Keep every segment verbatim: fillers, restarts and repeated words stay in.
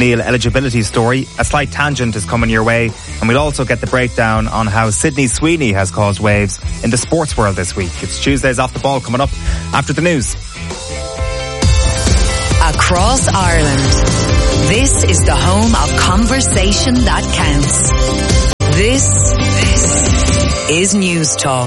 Neil eligibility story. A slight tangent is coming your way, and we'll also get the breakdown on how Sydney Sweeney has caused waves in the sports world this week. It's Tuesday's Off the Ball coming up after the news. Across Ireland, this is the home of conversation that counts. This, this is News Talk.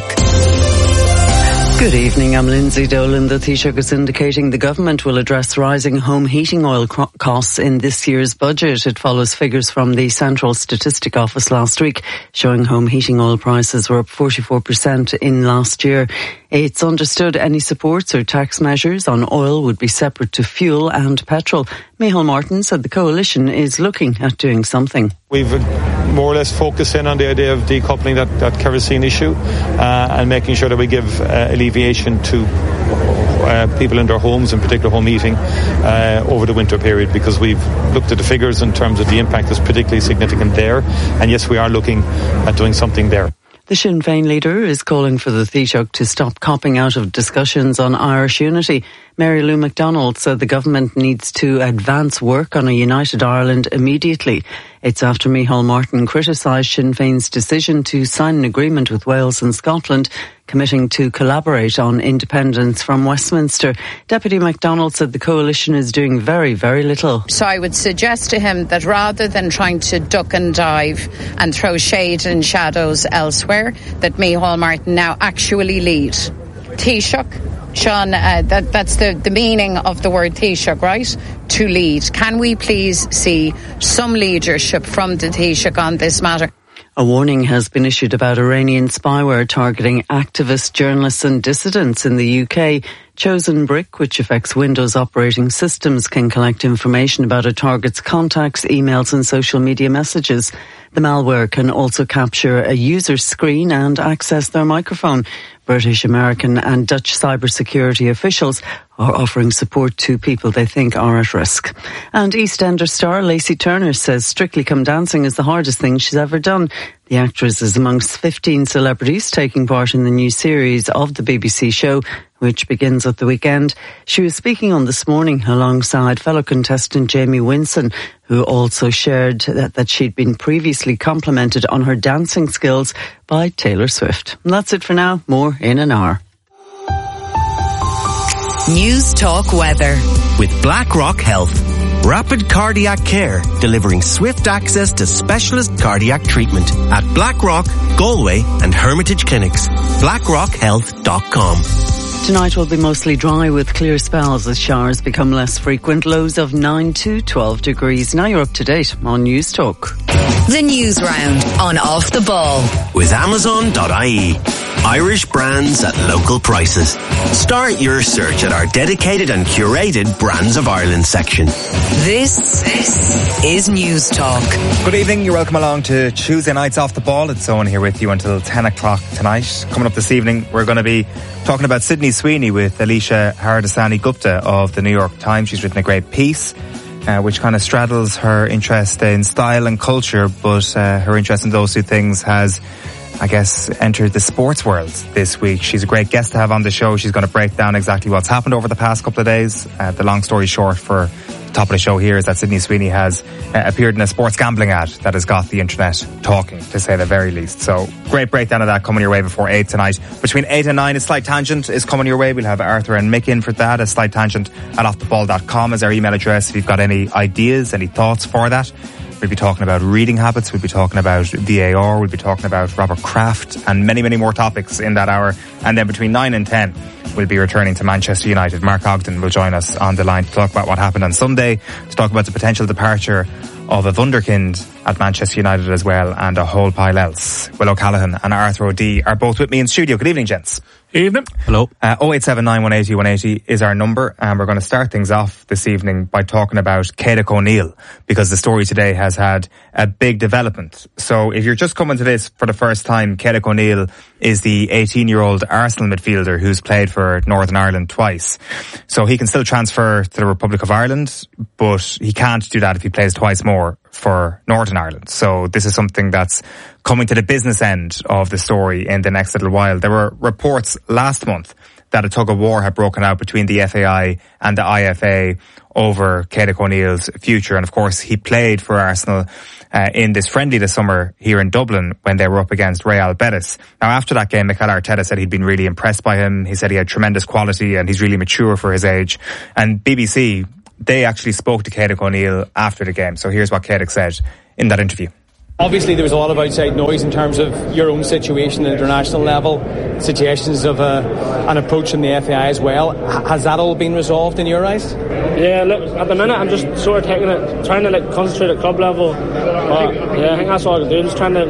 Good evening, I'm Lindsay Dolan. The Taoiseach is indicating the government will address rising home heating oil co- costs in this year's budget. It follows figures from the Central Statistic Office last week showing home heating oil prices were up forty-four percent in last year. It's understood any supports or tax measures on oil would be separate to fuel and petrol. Micheál Martin said the coalition is looking at doing something. We've more or less focused in on the idea of decoupling that, that kerosene issue uh, and making sure that we give uh, alleviation to uh, people in their homes, in particular home heating, uh, over the winter period, because we've looked at the figures in terms of the impact is particularly significant there. And yes, we are looking at doing something there. The Sinn Féin leader is calling for the Taoiseach to stop copping out of discussions on Irish unity. Mary Lou McDonald said the government needs to advance work on a united Ireland immediately. It's after Micheál Martin criticised Sinn Féin's decision to sign an agreement with Wales and Scotland, committing to collaborate on independence from Westminster. Deputy McDonald said the coalition is doing very, very little. So I would suggest to him that rather than trying to duck and dive and throw shade and shadows elsewhere, that Micheál Martin now actually lead. Taoiseach, Sean, uh, that, that's the, the meaning of the word Taoiseach, right? To lead. Can we please see some leadership from the Taoiseach on this matter? A warning has been issued about Iranian spyware targeting activists, journalists and dissidents in the U K. Chosen Brick, which affects Windows operating systems, can collect information about a target's contacts, emails and social media messages. The malware can also capture a user's screen and access their microphone. British, American and Dutch cybersecurity officials are offering support to people they think are at risk. And EastEnders star Lacey Turner says Strictly Come Dancing is the hardest thing she's ever done. The actress is amongst fifteen celebrities taking part in the new series of the B B C show, which begins at the weekend. She was speaking on This Morning alongside fellow contestant Jamie Winson, who also shared that, that she'd been previously complimented on her dancing skills by Taylor Swift. And that's it for now. More in an hour. News Talk weather. With BlackRock Health. Rapid cardiac care, delivering swift access to specialist cardiac treatment at BlackRock, Galway and Hermitage Clinics. blackrock health dot com. Tonight will be mostly dry with clear spells as showers become less frequent. Lows of nine to twelve degrees. Now you're up to date on News Talk. The News Round on Off the Ball. With Amazon dot I E. Irish brands at local prices. Start your search at our dedicated and curated Brands of Ireland section. This, this is News Talk. Good evening, you're welcome along to Tuesday Nights Off the Ball. It's Owen here with you until ten o'clock tonight. Coming up this evening, we're going to be talking about Sydney Sweeney with Alicia Hardasani Gupta of the New York Times. She's written a great piece uh, which kind of straddles her interest in style and culture, but uh, her interest in those two things has, I guess, entered the sports world this week. She's a great guest to have on the show. She's going to break down exactly what's happened over the past couple of days. Uh, the long story short for the top of the show here is that Sydney Sweeney has uh, appeared in a sports gambling ad that has got the internet talking, to say the very least. So great breakdown of that coming your way before eight tonight. Between eight and nine, a Slight Tangent is coming your way. We'll have Arthur and Mick in for that. A Slight Tangent at off the ball dot com is our email address if you've got any ideas, any thoughts for that. We'll be talking about reading habits, we'll be talking about V A R, we'll be talking about Robert Kraft and many, many more topics in that hour. And then between nine and ten, we'll be returning to Manchester United. Mark Ogden will join us on the line to talk about what happened on Sunday, to talk about the potential departure of a wunderkind at Manchester United as well, and a whole pile else. Will O'Callaghan and Arthur O'Dea are both with me in studio. Good evening, gents. Evening. Hello. Uh, oh eight seven nine, one eight oh, one eight oh is our number, and we're going to start things off this evening by talking about Cédric O'Neill, because the story today has had a big development. So if you're just coming to this for the first time, Cédric O'Neill is the eighteen-year-old Arsenal midfielder who's played for Northern Ireland twice. So he can still transfer to the Republic of Ireland, but he can't do that if he plays twice more for Northern Ireland. So this is something that's coming to the business end of the story in the next little while. There were reports last month that a tug-of-war had broken out between the F A I and the I F A over Cédric O'Neill's future. And of course, he played for Arsenal uh, in this friendly this summer here in Dublin when they were up against Real Betis. Now, after that game, Mikel Arteta said he'd been really impressed by him. He said he had tremendous quality and he's really mature for his age. And B B C, they actually spoke to Cédric O'Neill after the game. So here's what Cédric said in that interview. Obviously there was a lot of outside noise in terms of your own situation at international level, suggestions of a, an approach from the F A I as well. H- has that all been resolved in your eyes? Yeah, look, at the minute I'm just sort of taking it, trying to like concentrate at club level. But yeah, I think that's all I can do, just trying to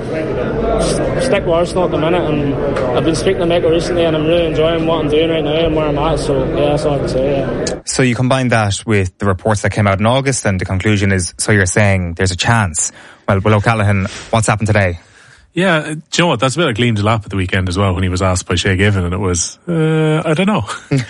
s- stick with Arsenal at the minute. And I've been speaking to Michael recently and I'm really enjoying what I'm doing right now and where I'm at, so yeah, that's all I can say. Yeah. So you combine that with the reports that came out in August and the conclusion is, so you're saying there's a chance. Well, Will O'Callaghan, what's happened today? Yeah, do you know what? That's a bit like Liam Delap at the weekend as well when he was asked by Shay Given, and it was, uh, I don't know.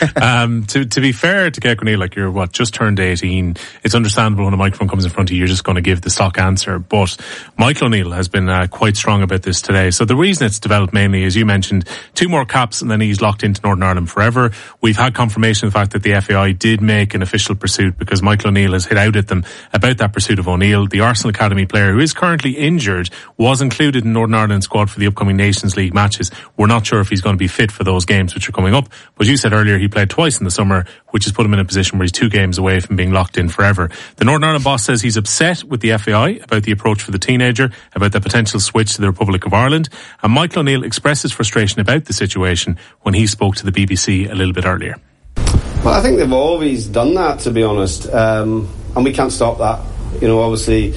um, to, to be fair to Cédric O'Neill, like you're what, just turned eighteen. It's understandable when a microphone comes in front of you, you're just going to give the stock answer. But Michael O'Neill has been uh, quite strong about this today. So the reason it's developed mainly, as you mentioned, two more caps and then he's locked into Northern Ireland forever. We've had confirmation of the fact that the F A I did make an official pursuit because Michael O'Neill has hit out at them about that pursuit of O'Neill. The Arsenal Academy player who is currently injured was included in Northern Ireland squad for the upcoming Nations League matches. We're not sure if he's going to be fit for those games which are coming up, but you said earlier he played twice in the summer, which has put him in a position where he's two games away from being locked in forever. The Northern Ireland boss says he's upset with the F A I about the approach for the teenager, about the potential switch to the Republic of Ireland, and Michael O'Neill expressed his frustration about the situation when he spoke to the B B C a little bit earlier. Well, I think they've always done that, to be honest, um, and we can't stop that. You know, obviously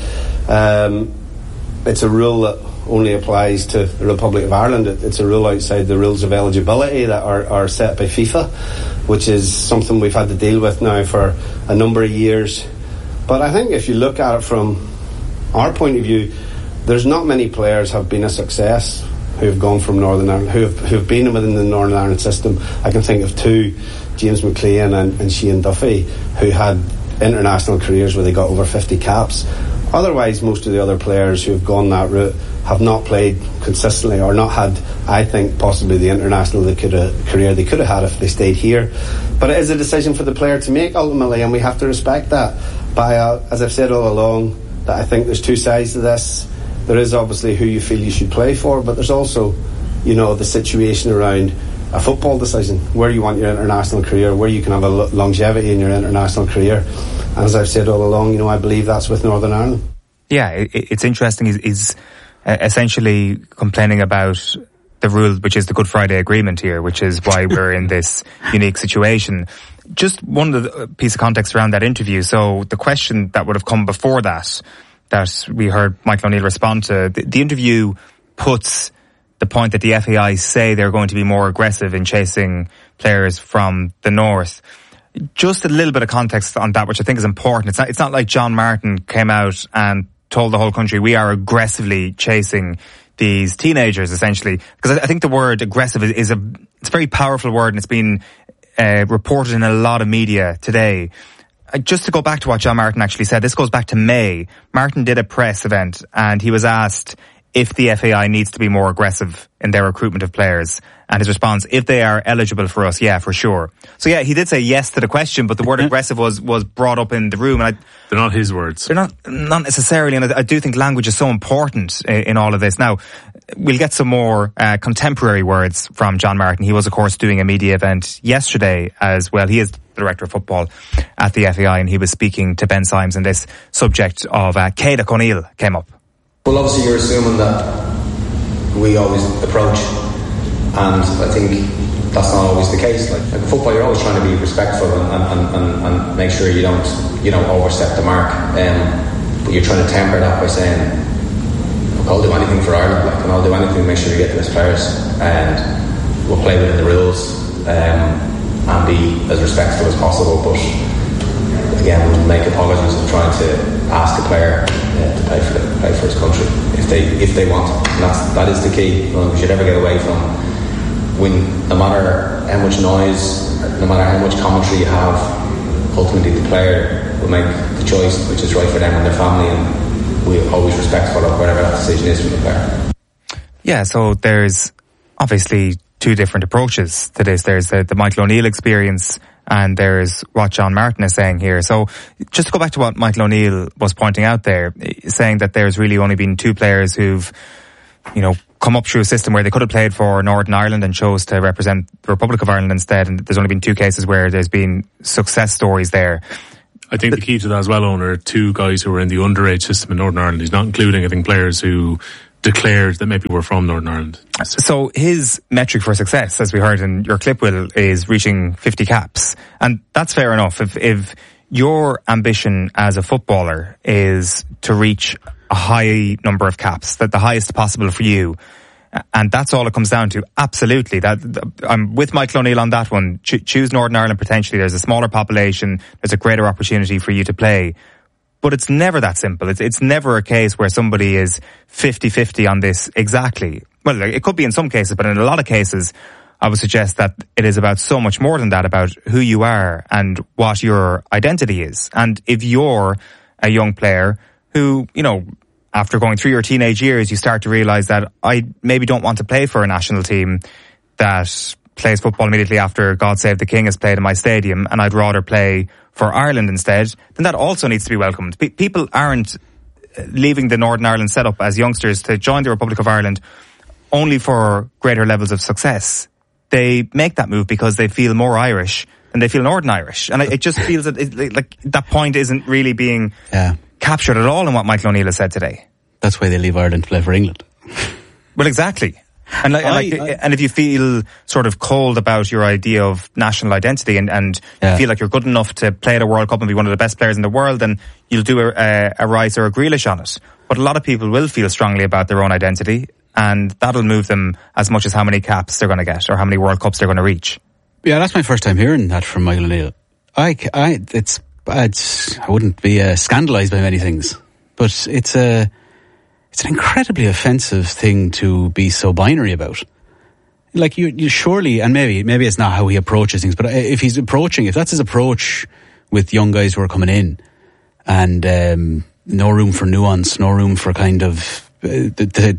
um, it's a rule that only applies to the Republic of Ireland. It, it's a rule outside the rules of eligibility that are, are set by FIFA, which is something we've had to deal with now for a number of years. But I think if you look at it from our point of view, there's not many players have been a success who have gone from Northern Ireland, who have, who have been within the Northern Ireland system. I can think of two, James McLean and, and Shane Duffy, who had international careers where they got over fifty caps. Otherwise, most of the other players who have gone that route have not played consistently or not had, I think, possibly the international they could have, career they could have had if they stayed here. But it is a decision for the player to make ultimately, and we have to respect that. But uh, as I've said all along, that I think there's two sides to this. There is obviously who you feel you should play for, but there's also, you know, the situation around a football decision, where you want your international career, where you can have a l- longevity in your international career. And as I've said all along, you know, I believe that's with Northern Ireland. Yeah, it, it's interesting. He's, he's uh, essentially complaining about the rule, which is the Good Friday Agreement here, which is why we're in this unique situation. Just one of the piece of context around that interview. So the question that would have come before that, that we heard Michael O'Neill respond to, the, the interview puts the point that the F A I say they're going to be more aggressive in chasing players from the north. Just a little bit of context on that, which I think is important. It's not, it's not like John Martin came out and told the whole country we are aggressively chasing these teenagers, essentially. Because I, I think the word aggressive is, is a, it's a very powerful word, and it's been uh, reported in a lot of media today. Uh, just to go back to what John Martin actually said, this goes back to May. Martin did a press event and he was asked if the F A I needs to be more aggressive in their recruitment of players. And his response, if they are eligible for us, yeah, for sure. So yeah, he did say yes to the question, but the word aggressive was, was brought up in the room. And I, they're not his words. They're not, not necessarily. And I, I do think language is so important in, in all of this. Now, we'll get some more uh, contemporary words from John Martin. He was, of course, doing a media event yesterday as well. He is the director of football at the F A I, and he was speaking to Ben Symes, and this subject of uh, Cédric O'Neill came up. Well, obviously you're assuming that we always approach, and I think that's not always the case. Like, like football, you're always trying to be respectful and, and, and, and make sure you don't, you know, overstep the mark. Um, but you're trying to temper that by saying, look, I'll do anything for Ireland, like, and I'll do anything to make sure we get the best players, and we'll play within the rules um, and be as respectful as possible. But again, we'll make apologies of trying to ask a player uh, to play for the, play for his country if they if they want. And that's that is the key. You know, we should never get away from when, no matter how much noise, no matter how much commentary you have, ultimately the player will make the choice which is right for them and their family, and we're always respectful of whatever that decision is from the player. Yeah, so there's obviously two different approaches to this. There's the, the Michael O'Neill experience, and there's what John Martin is saying here. So just to go back to what Michael O'Neill was pointing out there, saying that there's really only been two players who've, you know, come up through a system where they could have played for Northern Ireland and chose to represent the Republic of Ireland instead, and there's only been two cases where there's been success stories there. I think the key to that as well, Owen, are two guys who were in the underage system in Northern Ireland. He's not including, I think, players who declared that maybe were from Northern Ireland. So his metric for success, as we heard in your clip, Will, is reaching fifty caps. And that's fair enough. If, if your ambition as a footballer is to reach a high number of caps, that the highest possible for you, and that's all it comes down to, absolutely. That I'm with Michael O'Neill on that one. Ch- choose Northern Ireland potentially. There's a smaller population. There's a greater opportunity for you to play. But it's never that simple. It's, it's never a case where somebody is fifty-fifty on this exactly. Well, it could be in some cases, but in a lot of cases, I would suggest that it is about so much more than that, about who you are and what your identity is. And if you're a young player who, you know, after going through your teenage years, you start to realise that I maybe don't want to play for a national team that plays football immediately after God Save the King has played in my stadium, and I'd rather play for Ireland instead, then that also needs to be welcomed. P- people aren't leaving the Northern Ireland setup as youngsters to join the Republic of Ireland only for greater levels of success. They make that move because they feel more Irish than they feel Northern Irish. And it just feels that it, like that point isn't really being yeah. captured at all in what Michael O'Neill has said today. That's why they leave Ireland to play for England. Well, exactly. And, like, I, and, like, I, and if you feel sort of cold about your idea of national identity and, and yeah. you feel like you're good enough to play at a World Cup and be one of the best players in the world, then you'll do a, a, a Rice or a Grealish on it. But a lot of people will feel strongly about their own identity, and that'll move them as much as how many caps they're going to get or how many World Cups they're going to reach. Yeah, that's my first time hearing that from Michael O'Neill. I, I, it's, it's, I wouldn't be uh, scandalised by many things, but it's a, it's an incredibly offensive thing to be so binary about. Like you, you surely, and maybe, maybe it's not how he approaches things, but if he's approaching, if that's his approach with young guys who are coming in, and um, no room for nuance, no room for kind of uh, the, the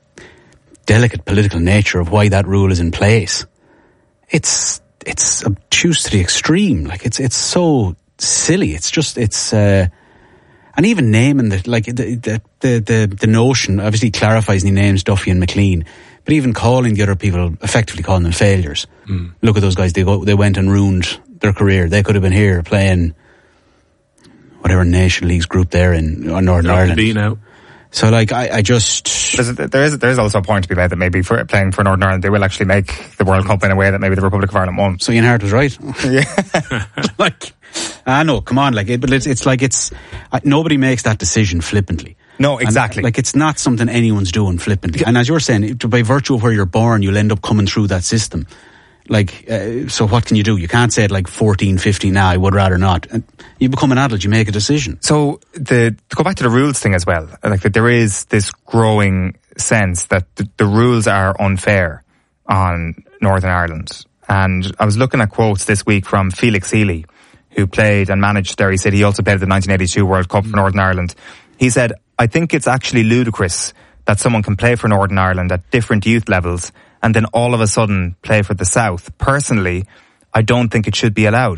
delicate political nature of why that rule is in place, it's it's obtuse to the extreme. Like it's it's so silly. It's just it's. Uh, And even naming the, like, the, the, the, the, the notion, obviously he clarifies and he names Duffy and McLean, but even calling the other people, effectively calling them failures. Mm. Look at those guys, they go, they went and ruined their career. They could have been here playing whatever Nation Leagues group they're in, or Northern They're Ireland. Be now. So like, I, I just... There's, there is there is also a point to be made that maybe for playing for Northern Ireland, they will actually make the World Cup in a way that maybe the Republic of Ireland won't. So Ian Hart was right. Yeah. Like... I know, come on, like, it, but it's, it's like it's, uh, nobody makes that decision flippantly. No, exactly. And, like, it's not something anyone's doing flippantly. And as you're saying, by virtue of where you're born, you'll end up coming through that system. Like, uh, so what can you do? You can't say at like fourteen, fifteen, now I would rather not. And you become an adult, you make a decision. So, the, to go back to the rules thing as well, like that there is this growing sense that the, the rules are unfair on Northern Ireland. And I was looking at quotes this week from Felix Healy, who played and managed Derry City. He also played at the nineteen eighty-two World Cup for Northern Ireland. He said, I think it's actually ludicrous that someone can play for Northern Ireland at different youth levels and then all of a sudden play for the South. Personally, I don't think it should be allowed.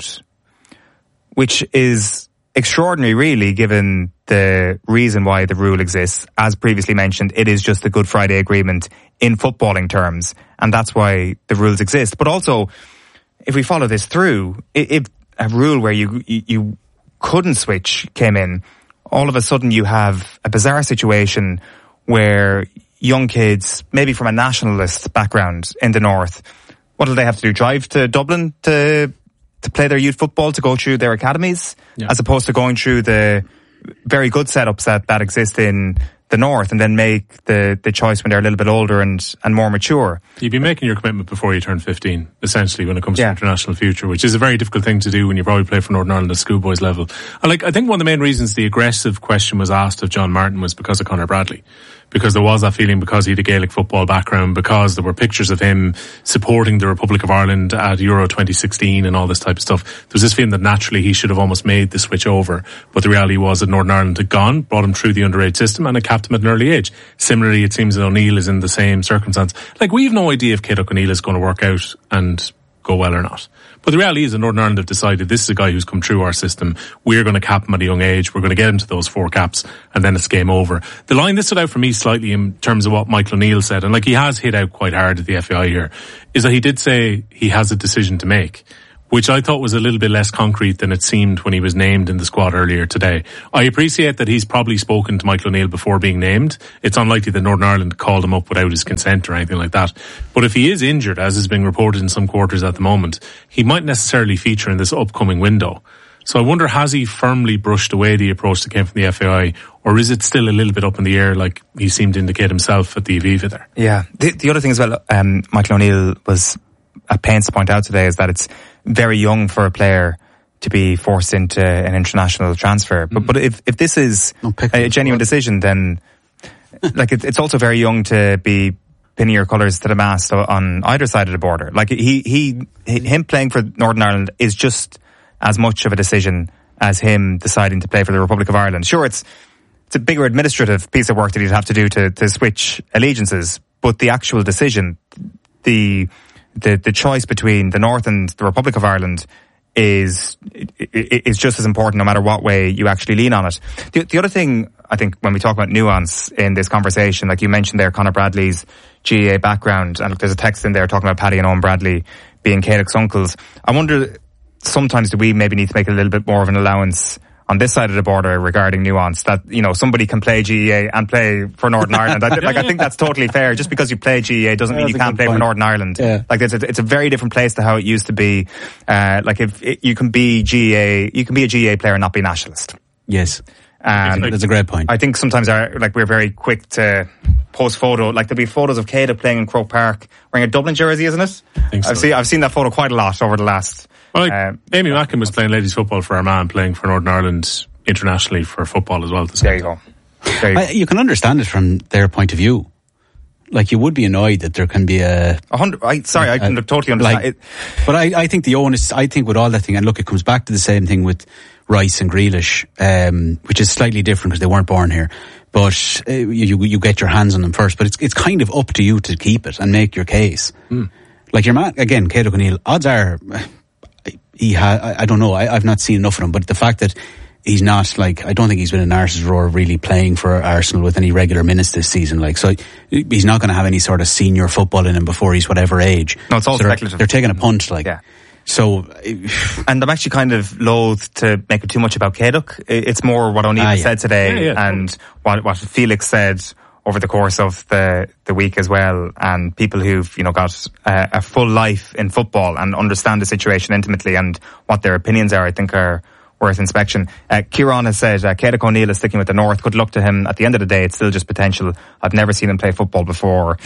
Which is extraordinary, really, given the reason why the rule exists. As previously mentioned, it is just the Good Friday Agreement in footballing terms, and that's why the rules exist. But also, if we follow this through, if a rule where you, you you couldn't switch came in, all of a sudden you have a bizarre situation where young kids, maybe from a nationalist background in the north, what do they have to do? Drive to Dublin to to play their youth football, to go through their academies, yeah. as opposed to going through the very good setups that, that exist in the north, and then make the, the choice when they're a little bit older and, and more mature. You'd be making your commitment before you turn fifteen, essentially, when it comes yeah. to international future, which is a very difficult thing to do when you probably play for Northern Ireland at schoolboys level. And like, I think one of the main reasons the aggressive question was asked of John Martin was because of Conor Bradley. Because there was that feeling, because he had a Gaelic football background, because there were pictures of him supporting the Republic of Ireland at Euro twenty sixteen and all this type of stuff. There was this feeling that naturally he should have almost made the switch over. But the reality was that Northern Ireland had gone, brought him through the underage system, and it capped him at an early age. Similarly, it seems that O'Neill is in the same circumstance. Like, we've no idea if Kate O'Neill is going to work out and go well or not. But the reality is that Northern Ireland have decided this is a guy who's come through our system. We're going to cap him at a young age. We're going to get him to those four caps, and then it's game over. The line that stood out for me slightly in terms of what Michael O'Neill said, and like he has hit out quite hard at the F A I here, is that he did say he has a decision to make, which I thought was a little bit less concrete than it seemed when he was named in the squad earlier today. I appreciate that he's probably spoken to Michael O'Neill before being named. It's unlikely that Northern Ireland called him up without his consent or anything like that. But if he is injured, as is being reported in some quarters at the moment, he might necessarily feature in this upcoming window. So I wonder, has he firmly brushed away the approach that came from the F A I, or is it still a little bit up in the air like he seemed to indicate himself at the Aviva there? Yeah. The, the other thing as well, um, Michael O'Neill was at pains to point out today, is that it's very young for a player to be forced into an international transfer. But, mm. but if, if this is a genuine decision, then like it, it's also very young to be pinning your colours to the mast on either side of the border. Like he, he, he, him playing for Northern Ireland is just as much of a decision as him deciding to play for the Republic of Ireland. Sure, it's, it's a bigger administrative piece of work that he'd have to do to, to switch allegiances, but the actual decision, the, The, the choice between the North and the Republic of Ireland is is just as important no matter what way you actually lean on it. The, the other thing, I think, when we talk about nuance in this conversation, like you mentioned there, Conor Bradley's G A A background, and there's a text in there talking about Paddy and Owen Bradley being Caoileach's uncles. I wonder, sometimes do we maybe need to make a little bit more of an allowance on this side of the border regarding nuance, that, you know, somebody can play G E A and play for Northern Ireland. I, like, I think that's totally fair. Just because you play G E A doesn't mean you can't play point. for Northern Ireland. Yeah. Like, it's a, it's a very different place to how it used to be. Uh, like, if it, you can be G E A, you can be a G E A player and not be nationalist. Yes. Um, that's a great point. I think sometimes our, like, we're very quick to post photo. Like, there'll be photos of Cada playing in Croke Park wearing a Dublin jersey, isn't it? I think so. I've seen, I've seen that photo quite a lot over the last. Well, like, um, Amy Mackin was playing ladies football for Armagh, playing for Northern Ireland internationally for football as well. There you go. There you, I, you can understand it from their point of view. Like, you would be annoyed that there can be a... a hundred, I, sorry, a, I can totally understand like, it. But I, I think the onus, I think with all that thing, and look, it comes back to the same thing with Rice and Grealish, um, which is slightly different because they weren't born here. But uh, you, you get your hands on them first. But it's it's kind of up to you to keep it and make your case. Mm. Like your man, again, Caoimhe O'Neill, odds are, he ha, I, I don't know, I, I've not seen enough of him, but the fact that he's not, like, I don't think he's been in Arse's roar really playing for Arsenal with any regular minutes this season. Like, so he's not going to have any sort of senior football in him before he's whatever age. No, it's all so they're, speculative. They're taking a punt, like. Yeah. So, and I'm actually kind of loath to make it too much about Caoileach. It's more what O'Neill ah, yeah. said today, yeah, yeah. and what what Felix said over the course of the the week as well. And people who've, you know, got a, a full life in football and understand the situation intimately and what their opinions are, I think are worth inspection. Uh, Kieran has said uh, Caoileach O'Neill is sticking with the North. Good luck to him. At the end of the day, it's still just potential. I've never seen him play football before.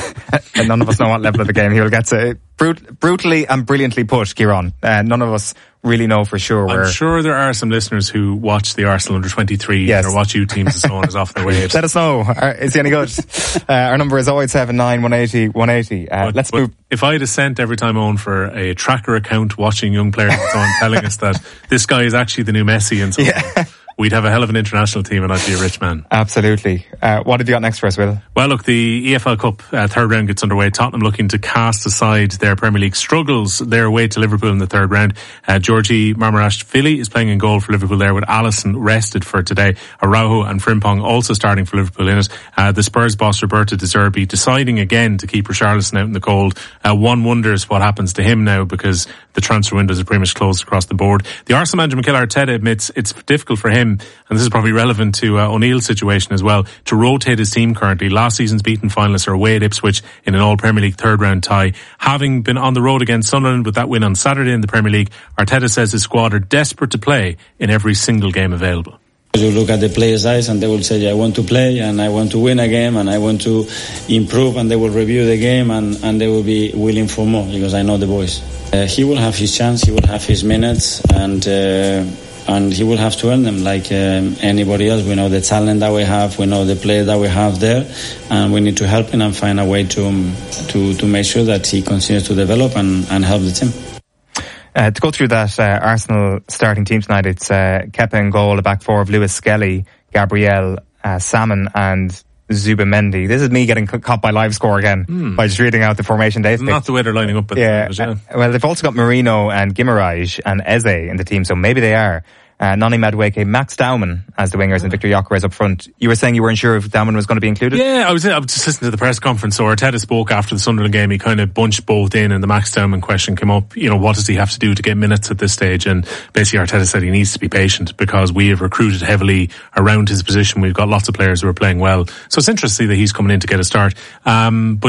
And none of us know what level of the game he will get to. Brut- brutally and brilliantly put, Kieran. Uh, none of us really know for sure. I'm where... sure there are some listeners who watch the Arsenal under twenty-three yes. or watch you teams and so on as off their waves. Let us know. Is he any good? uh, our number is oh eight seven nine, one eight oh, one eight oh. Uh, but, let's but move. If I had a cent every time I own for a tracker account watching young players and so on telling us that this guy is actually the new Messi and so yeah. on, we'd have a hell of an international team and I'd be a rich man. Absolutely. Uh, what have you got next for us, Will? Well, look, the E F L Cup uh, third round gets underway. Tottenham looking to cast aside their Premier League struggles. Their way to Liverpool in the third round. Uh, Georgie Marmarashvili is playing in goal for Liverpool there with Alisson rested for today. Araujo and Frimpong also starting for Liverpool in it. Uh, the Spurs boss Roberto De Zerbi deciding again to keep Richarlison out in the cold. Uh, one wonders what happens to him now because the transfer windows are pretty much closed across the board. The Arsenal manager Mikel Arteta admits it's difficult for him, and this is probably relevant to uh, O'Neill's situation as well, to rotate his team currently. Last season's beaten finalists are away at Ipswich in an all-Premier League third-round tie. Having been on the road against Sunderland with that win on Saturday in the Premier League, Arteta says his squad are desperate to play in every single game available. You look at the players' eyes and they will say, I want to play and I want to win a game and I want to improve, and they will review the game and, and they will be willing for more because I know the boys. Uh, he will have his chance, he will have his minutes, and uh, and he will have to earn them like um, anybody else. We know the talent that we have, we know the player that we have there, and we need to help him and find a way to um, to, to make sure that he continues to develop and, and help the team. Uh, to go through that uh, Arsenal starting team tonight, it's uh, Kepa in goal, a back four of Lewis Skelly, Gabriel, uh, Salmon and Zubimendi. This is me getting caught by live score again mm. by just reading out the formation days. Not the way they're lining up. At yeah. the yeah. Uh, well, they've also got Marino and Guimarães and Eze in the team, so maybe they are. Uh, Noni Madueke, Max Dauman as the wingers, and Victor Gyökeres up front. You were saying you weren't sure if Dauman was going to be included? Yeah, I was, I was just listening to the press conference. So Arteta spoke after the Sunderland game. He kind of bunched both in, and the Max Dauman question came up. You know, what does he have to do to get minutes at this stage? And basically Arteta said he needs to be patient because we have recruited heavily around his position. We've got lots of players who are playing well. So it's interesting that he's coming in to get a start. Um, but